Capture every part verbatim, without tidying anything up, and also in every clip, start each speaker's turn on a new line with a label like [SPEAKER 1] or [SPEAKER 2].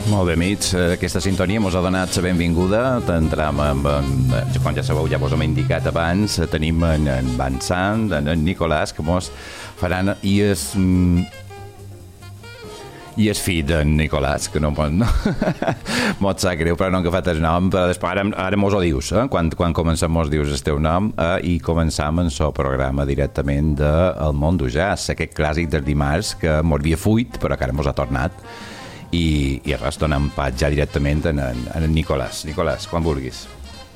[SPEAKER 1] Molt bé, amics. Aquesta sintonia mos ha donat la benvinguda. Entram amb, amb, com ja sabeu, ja vos hem indicat abans, tenim en, en Van Sant, en, en Nicolàs, que mos faran... I és... I és fill d'en Nicolàs, que no pot... No? Mot sap greu, però no han agafat el nom. Però després, ara, ara mos ho dius, eh? Quan, quan comencem mos dius el teu nom, eh? I començam en el programa directament de El Mondo Jazz, aquest clàssic del dimarts que mos havia fuit, però que ara mos ha tornat. I, i res, donem pas ja directament en, en, en Nicolás. Nicolás, quan vulguis.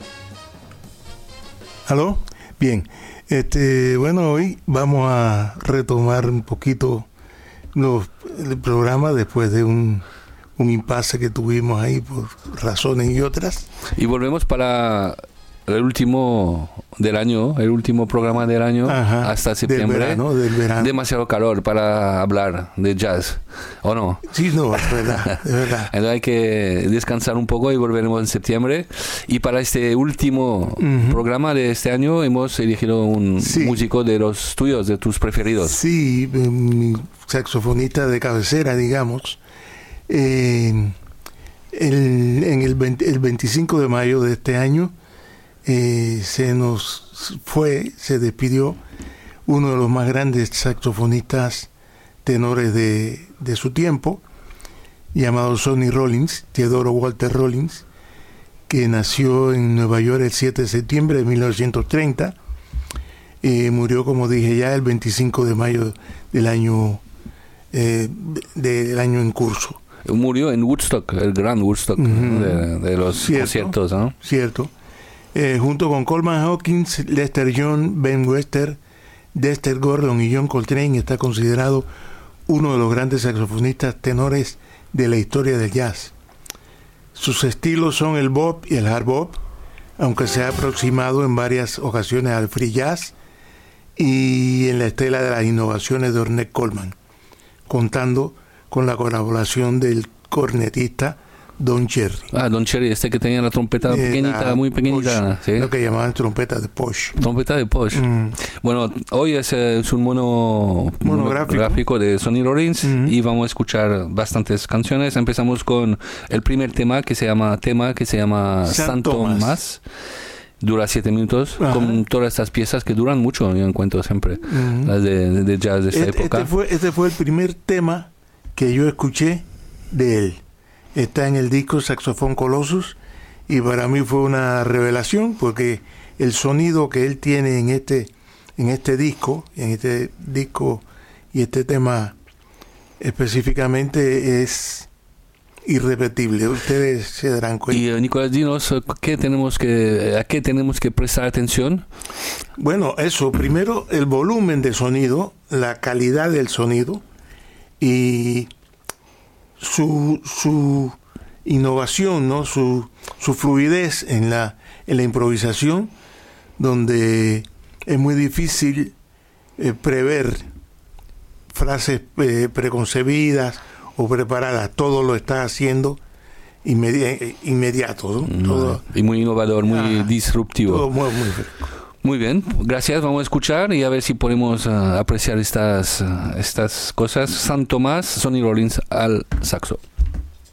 [SPEAKER 2] ¿Aló? Bien. Este, bueno, hoy vamos a retomar un poquito los, el programa después de un, un impasse que tuvimos ahí por razones y otras.
[SPEAKER 3] Y volvemos para el último del año, el último programa del año. Ajá, hasta septiembre.
[SPEAKER 2] Del verano, del verano.
[SPEAKER 3] Demasiado calor para hablar de jazz, ¿o no?
[SPEAKER 2] Sí, no, es verdad, es verdad.
[SPEAKER 3] Entonces hay que descansar un poco y volveremos en septiembre. Y para este último uh-huh. programa de este año hemos elegido un sí. músico de los tuyos, de tus preferidos.
[SPEAKER 2] Sí, mi saxofonista de cabecera, digamos. Eh, el, en el, veinte, el veinticinco de mayo de este año Eh, se nos fue, se despidió uno de los más grandes saxofonistas tenores de, de su tiempo, llamado Sonny Rollins, Theodore Walter Rollins, que nació en Nueva York el siete de septiembre de mil novecientos treinta, eh, murió, como dije ya, el veinticinco de mayo del año, eh, del año en curso.
[SPEAKER 3] Murió en Woodstock, el gran Woodstock uh-huh. de, de los
[SPEAKER 2] cierto,
[SPEAKER 3] conciertos, ¿no?
[SPEAKER 2] Cierto. Eh, junto con Coleman Hawkins, Lester Young, Ben Webster, Dexter Gordon y John Coltrane, está considerado uno de los grandes saxofonistas tenores de la historia del jazz. Sus estilos son el bop y el hard bop, aunque se ha aproximado en varias ocasiones al free jazz y en la estela de las innovaciones de Ornette Coleman, contando con la colaboración del cornetista Don Cherry.
[SPEAKER 3] Ah, Don Cherry, este que tenía la trompeta eh, pequeñita, la muy pequeñita.
[SPEAKER 2] Posh,
[SPEAKER 3] ¿sí?
[SPEAKER 2] Lo que llamaban trompeta de Posh.
[SPEAKER 3] Trompeta de Posh. Mm. Bueno, hoy es, es un mono, monográfico. monográfico de Sonny Rollins mm-hmm. y vamos a escuchar bastantes canciones. Empezamos con el primer tema que se llama tema que se llama San Tomás. Dura siete minutos, ajá. con todas estas piezas que duran mucho, yo encuentro siempre, mm-hmm. las de, de jazz de esta
[SPEAKER 2] este,
[SPEAKER 3] época.
[SPEAKER 2] Este fue, este fue el primer tema que yo escuché de él. Está en el disco Saxophone Colossus y para mí fue una revelación porque el sonido que él tiene en este en este disco, en este disco y este tema específicamente es irrepetible. Ustedes se darán cuenta.
[SPEAKER 3] Y uh, Nicolás, dinos ¿qué tenemos que, a qué tenemos que prestar atención.
[SPEAKER 2] Bueno, eso, primero el volumen de sonido, la calidad del sonido y su su innovación, ¿no? Su su fluidez en la en la improvisación, donde es muy difícil eh, prever frases eh, preconcebidas o preparadas. Todo lo está haciendo inmedi- inmediato, ¿no? Todo,
[SPEAKER 3] y muy innovador, muy ah, disruptivo.
[SPEAKER 2] Todo muy, muy fresco.
[SPEAKER 3] Muy bien, gracias, vamos a escuchar y a ver si podemos uh, apreciar estas, uh, estas cosas. San Tomás, Sonny Rollins al saxo.